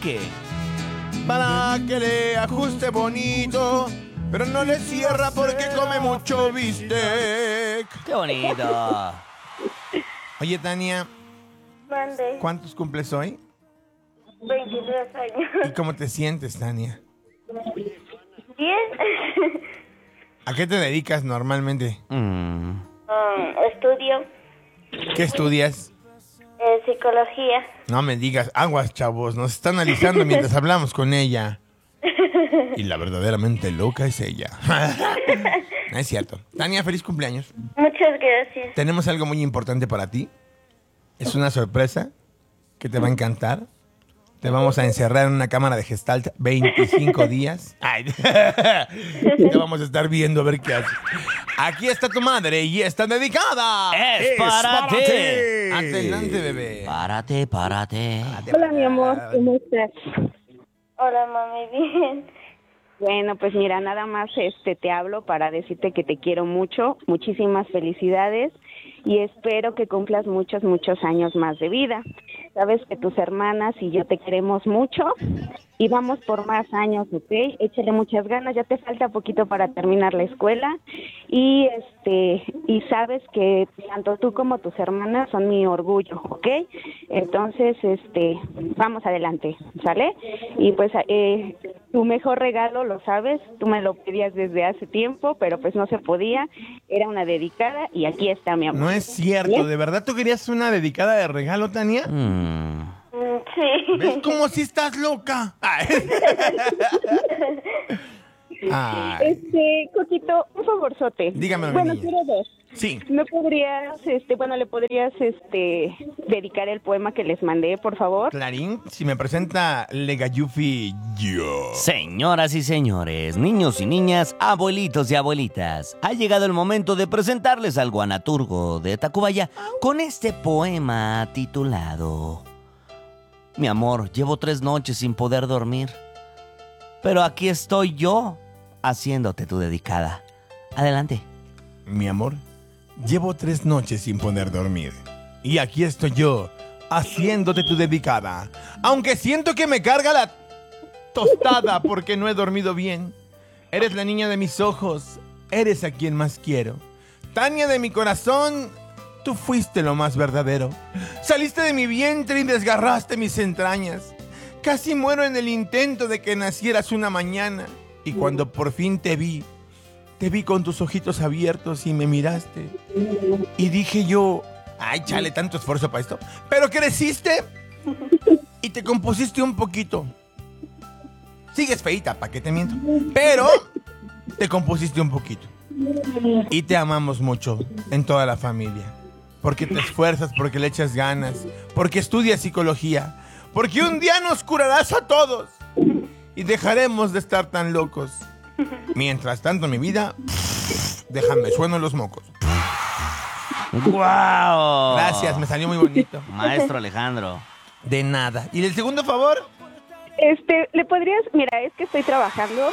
qué? Para que le ajuste bonito, pero no le cierra porque come mucho bistec. ¡Qué bonito! Oye, Tania, Mande. ¿cuántos cumples hoy? 23 años. ¿Y cómo te sientes, Tania? Bien. ¿A qué te dedicas normalmente? Estudio ¿Qué estudias? psicología. No me digas, aguas, chavos, nos está analizando mientras hablamos con ella. Y la verdaderamente loca es ella. No es cierto. Tania, feliz cumpleaños. Muchas gracias. Tenemos algo muy importante para ti. Es una sorpresa que te va a encantar. Te vamos a encerrar en una cámara de Gestalt 25 días. Ay. Te vamos a estar viendo a ver qué haces. Aquí está tu madre y está dedicada. ¡Es para ti! Adelante, bebé. Párate. Hola, mi amor, ¿cómo estás? Hola, mami, bien. Bueno, pues mira, nada más te hablo para decirte que te quiero mucho, muchísimas felicidades y espero que cumplas muchos años más de vida. Sabes que tus hermanas y yo te queremos mucho y vamos por más años, ¿ok? Échale muchas ganas, ya te falta poquito para terminar la escuela y sabes que tanto tú como tus hermanas son mi orgullo, ¿ok? Entonces, vamos adelante, ¿sale? Y pues tu mejor regalo, lo sabes, tú me lo pedías desde hace tiempo, pero pues no se podía, era una dedicada y aquí está, mi amor. No es cierto, ¿de verdad tú querías una dedicada de regalo, Tania? Sí. ¿Ves cómo si estás loca? Ay. Ay. Coquito, un favorzote. Dígamelo, mi bueno, niña. quiero dos. Sí. ¿Me podrías, le podrías, dedicar el poema que les mandé, por favor? Clarín, si me presenta Legayufi, yo. Señoras y señores, niños y niñas, abuelitos y abuelitas, ha llegado el momento de presentarles al guanaturgo de Tacubaya con este poema titulado Mi amor, llevo 3 noches sin poder dormir, pero aquí estoy yo haciéndote tu dedicada. Adelante. Mi amor, llevo 3 noches sin poder dormir. Y aquí estoy yo, haciéndote tu dedicada. Aunque siento que me carga la tostada porque no he dormido bien. Eres la niña de mis ojos, eres a quien más quiero. Tania de mi corazón, tú fuiste lo más verdadero. Saliste de mi vientre y desgarraste mis entrañas. Casi muero en el intento de que nacieras una mañana. Y cuando por fin te vi con tus ojitos abiertos y me miraste. Y dije yo, ay, chale, tanto esfuerzo para esto. Pero creciste y te compusiste un poquito. Sigues feita, ¿para qué te miento? Pero te compusiste un poquito. Y te amamos mucho en toda la familia. Porque te esfuerzas, porque le echas ganas, porque estudias psicología, porque un día nos curarás a todos y dejaremos de estar tan locos. Mientras tanto, mi vida, déjame, sueno los mocos. ¡Guau! Gracias, me salió muy bonito. Maestro Alejandro. De nada. ¿Y el segundo favor? ¿Le podrías, mira, es que estoy trabajando,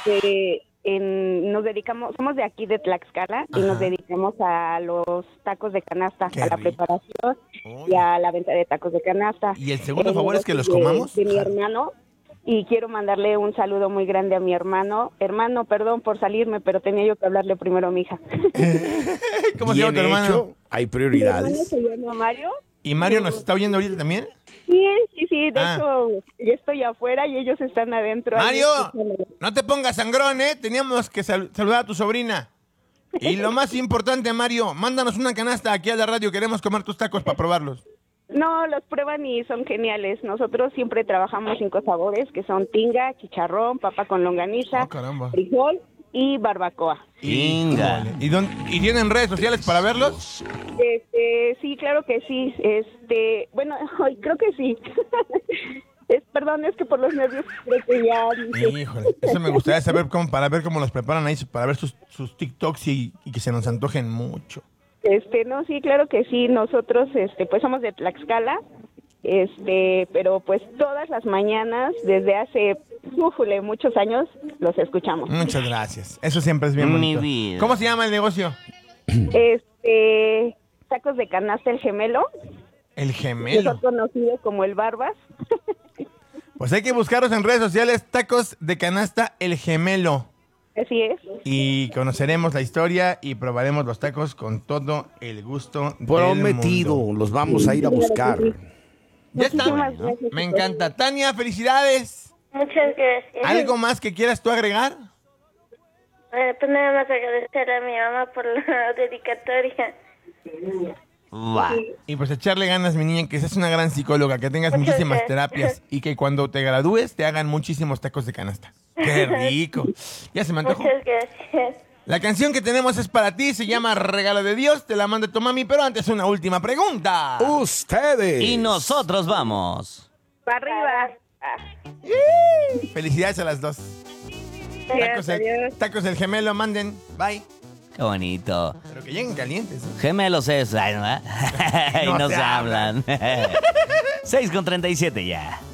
nos dedicamos, somos de aquí de Tlaxcala y nos dedicamos a los tacos de canasta, Qué a la rico. preparación Uy. y a la venta de tacos de canasta. ¿Y el segundo favor es que los comamos? De mi hermano. Y quiero mandarle un saludo muy grande a mi hermano. Hermano, perdón por salirme, pero tenía yo que hablarle primero a mi hija. ¿Cómo se llama tu Bien hermano? hecho, hay Mi hermano prioridades. se llama Mario. ¿Y Mario nos está oyendo ahorita también? Sí, de hecho, yo estoy afuera y ellos están adentro. ahí Mario, escuchando. no te pongas sangrón, ¿eh? Teníamos que saludar a tu sobrina. Y lo más importante, Mario, mándanos una canasta aquí a la radio. Queremos comer tus tacos para probarlos. No, los prueban y son geniales. Nosotros siempre trabajamos 5 sabores, que son tinga, chicharrón, papa con longaniza, Oh, caramba. frijol y barbacoa. Inga. ¿Y tienen redes sociales para verlos? Sí, claro que sí. Bueno, ay, creo que sí. Perdón, es que por los nervios creo que ya... Híjole, eso me gustaría saber para ver cómo los preparan ahí, para ver sus TikToks y que se nos antojen mucho. No, sí, claro que sí. Nosotros, pues somos de Tlaxcala, pero pues todas las mañanas, desde hace, muchos años, los escuchamos. Muchas gracias. Eso siempre es bien Mi bonito. vida. ¿Cómo se llama el negocio? Tacos de canasta El Gemelo, El que Gemelo. son conocidos como el Barbas. Pues hay que buscarlos en redes sociales, Tacos de Canasta El Gemelo. Así es. Y conoceremos la historia y probaremos los tacos con todo el gusto Prometido, del mundo. los vamos a ir a buscar. Ya está. Muchísimas gracias. Me encanta. Tania, felicidades. Muchas gracias. ¿Algo más que quieras tú agregar? Pues nada más agradecer a mi mamá por la dedicatoria. Va. Y pues echarle ganas, mi niña, que seas una gran psicóloga, que tengas Muchas muchísimas gracias. terapias y que cuando te gradúes te hagan muchísimos tacos de canasta. ¡Qué rico! Ya se me antojó. Muchas gracias. La canción que tenemos es para ti, se llama Regalo de Dios, te la manda tu mami, pero antes una última pregunta. Ustedes. Y nosotros vamos. Para arriba. Felicidades a las dos. Adiós. Tacos el gemelo, manden. Bye. Qué bonito. Pero que lleguen calientes. Gemelos es. Ay, ¿no? Y No no se se hablan. 6:37 ya.